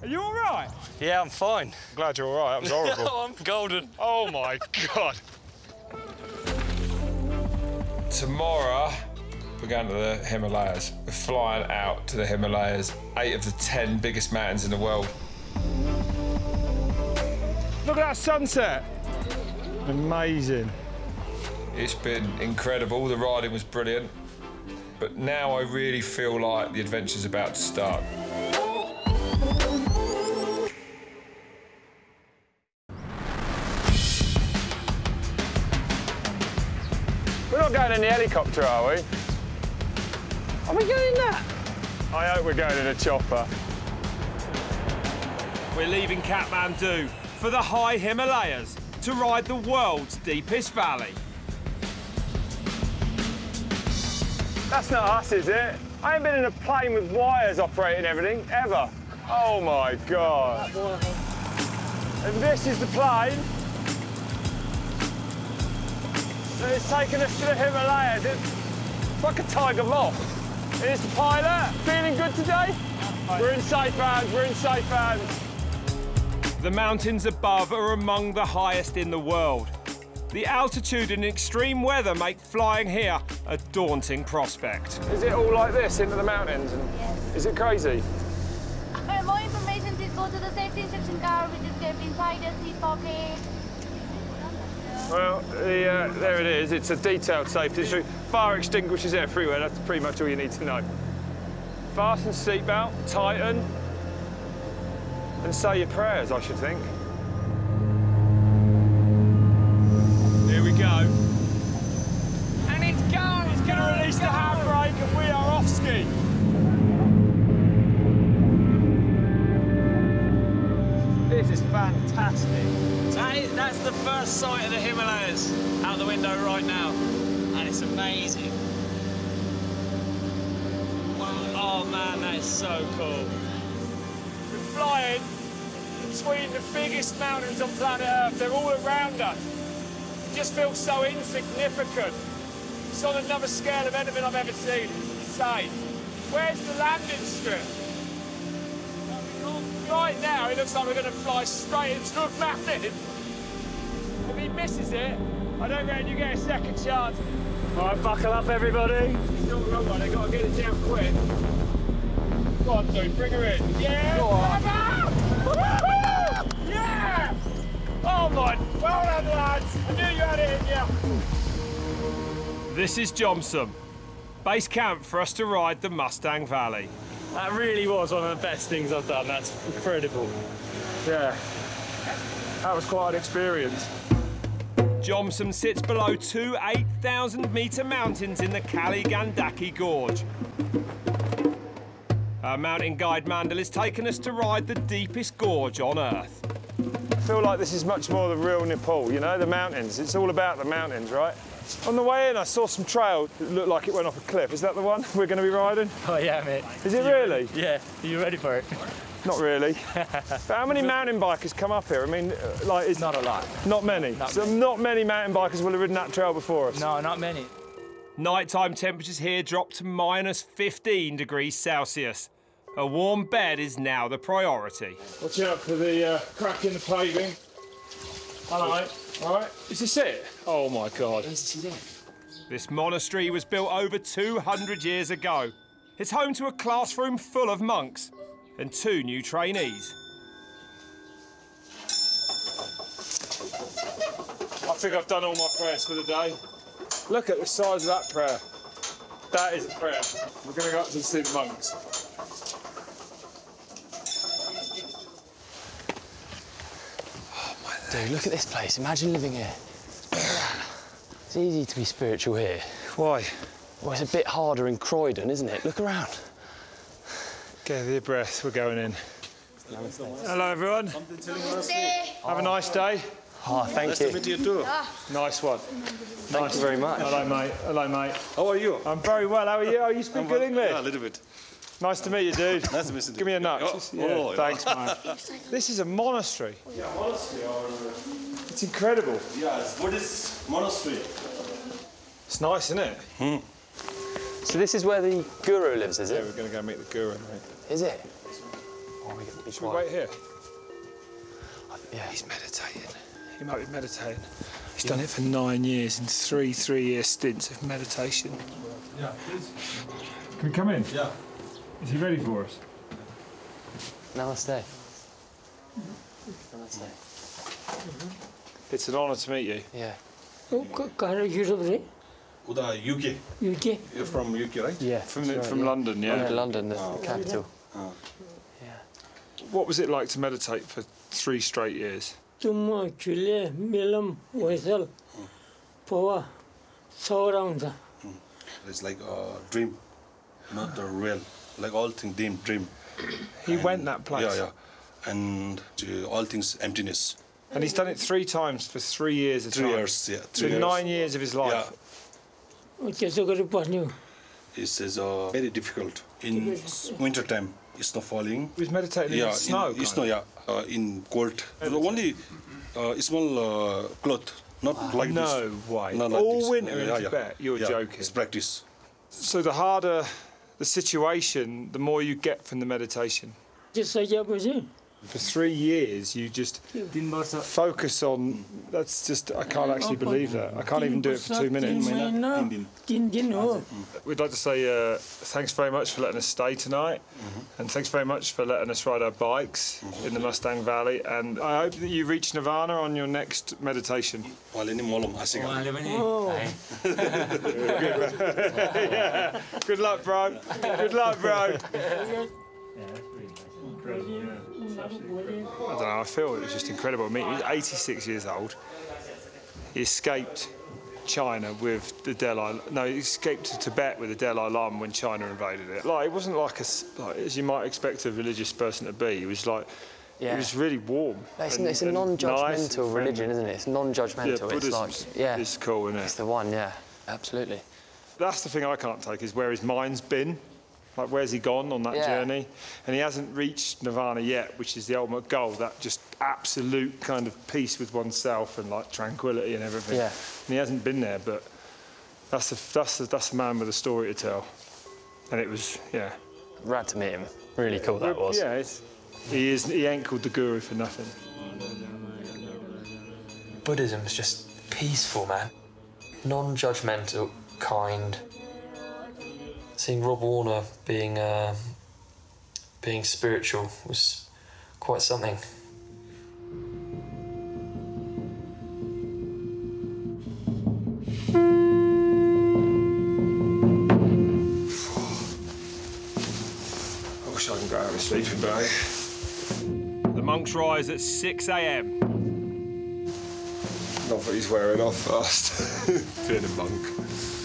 Are you all right? Yeah, I'm fine. Glad you're all right. That was horrible. I'm golden. Oh, my God. Tomorrow, we're going to the Himalayas. We're flying out to the Himalayas, 8 of the 10 biggest mountains in the world. Look at that sunset. Amazing. It's been incredible. The riding was brilliant. But now I really feel like the adventure's about to start. We're not going in the helicopter, are we? Are we going in that? I hope we're going in a chopper. We're leaving Kathmandu for the high Himalayas to ride the world's deepest valley. That's not us, is it? I ain't been in a plane with wires operating everything, ever. Oh, my God. And this is the plane. And it's taken us to the Himalayas. It's like a tiger moth. And it's the pilot. Feeling good today? We're in safe hands, we're in safe hands. The mountains above are among the highest in the world. The altitude and extreme weather make flying here a daunting prospect. Is it all like this, into the mountains? And Yes. is it crazy? For more information, please go to the safety instruction card, which is kept inside the seat pocket. Well, there it is. It's a detailed safety issue. Fire extinguishers everywhere. That's pretty much all you need to know. Fasten seatbelt, tighten, and say your prayers, I should think. Here we go. And it's going! It's going to release the handbrake and we are off ski. This is fantastic. That's the first sight of the Himalayas out the window right now. And it's amazing. Wow. Oh, man, that is so cool. We're flying between the biggest mountains on planet Earth. They're all around us. It just feels so insignificant. It's on another scale of anything I've ever seen. It's insane. Where's the landing strip? Right now, it looks like we're going to fly straight into a mountain. If he misses it, I don't reckon you get a second chance. All right, buckle up, everybody. It's not the wrong one. They've got to get it down quick. Go on, dude, bring her in. Yeah! Go on. Yeah! Oh, my. Well done, lads. I knew you had it in you. This is Jomsom, base camp for us to ride the Mustang Valley. That really was one of the best things I've done. That's incredible. Yeah. That was quite an experience. Jomsom sits below two 8,000-metre mountains in the Kali Gandaki Gorge. Our mountain guide Mandel has taken us to ride the deepest gorge on Earth. I feel like this is much more the real Nepal, you know, the mountains. It's all about the mountains, right? On the way in, I saw some trail that looked like it went off a cliff. Is that the one we're going to be riding? Oh, yeah, mate. Is it really? Yeah. Are you ready for it? Not really. But how many mountain bikers come up here? I mean, like, it's Not a lot. not many. Not many mountain bikers will have ridden that trail before us. No, not many. Nighttime temperatures here drop to minus 15 degrees Celsius. A warm bed is now the priority. Watch out for the crack in the paving. All right. All right. Is this it? Oh my God. This monastery was built over 200 years ago. It's home to a classroom full of monks and 2 new trainees. I think I've done all my prayers for the day. Look at the size of that prayer. That is a prayer. We're going to go up to see the monks. Dude, look at this place. Imagine living here. It's easy to be spiritual here. Why? Well, it's a bit harder in Croydon, isn't it? Look around. Gather your breath. We're going in. Hello, everyone. Have a nice day. Oh, thank you. Nice to meet you too. Nice one. Thank you very much. Hello, mate. Hello, mate. How are you? I'm very well. How are you? Oh, you speak good English? Yeah, a little bit. Nice to meet you, dude. Nice to meet you. Give me a nut. Oh, Yeah, oh, yeah. thanks, mate. This is a monastery. Yeah, monastery or... It's incredible. Yeah, it's Buddhist monastery. It's nice, isn't it? So this is where the guru lives, is Yeah, it? we're going to go meet the guru, mate. Is it? Oh, we can be Should we quiet. wait here? Yeah. He's meditating. He might be meditating. He's done it for 9 years in three-year stints of meditation. Yeah, please. Can we come in? Yeah. Is he ready for us? Namaste. Namaste. It's an honour to meet you. Yeah. Uda, UK. UK? You're from UK, right? Yeah. From that's right, from yeah. London, yeah. London, the capital. Yeah. What was it like to meditate for 3 straight years? Tumma, Chile, Milam, Wesel, Poa, Sauranga. It's like a dream, not a real. Like all things dream. He went that place. Yeah, yeah. And all things emptiness. And he's done it 3 times for 3 years. 3 years, yeah. 3 So years. 9 years of his life. Yeah. It is very difficult. In winter time, it's not falling. He was meditating in Yeah, the snow. in snow, yeah. In cold. Only small cloth, not like this. No way. Not like All this. winter in Yeah, Tibet. You're yeah. joking. It's practice. So the harder the situation, the more you get from the meditation. For 3 years, you just focus on. That's just. I can't actually believe that. I can't even do it for 2 minutes. We'd like to say thanks very much for letting us stay tonight, and thanks very much for letting us ride our bikes in the Mustang Valley. And I hope that you reach nirvana on your next meditation. Walini molom asiga. Yeah. Good luck, bro. Good luck, bro. I don't know, I feel it was just incredible. I mean, he was 86 years old. He escaped China with the Dalai... No, he escaped to Tibet with the Dalai Lama when China invaded it. Like, it wasn't like, as you might expect a religious person to be. It was like... Yeah. It was really warm. It's a and non-judgmental nice religion, isn't it? It's non-judgmental. Yeah, It's Buddhism like, yeah, is cool, isn't it's it? the one. Yeah, absolutely. That's the thing I can't take, is where his mind's been. Like, where's he gone on that Yeah. journey? And he hasn't reached nirvana yet, which is the ultimate goal, that just absolute kind of peace with oneself and, like, tranquility and everything. Yeah. And he hasn't been there, but that's a man with a story to tell. And it was, yeah. Rad to meet him. Really cool that was. Yeah, he ain't called the guru for nothing. Buddhism's just peaceful, man. Non-judgmental, kind. Seeing Rob Warner being spiritual was quite something. I wish I could go out of a sleeping bag. The monks rise at 6 a.m. Not that he's wearing off fast, being a monk.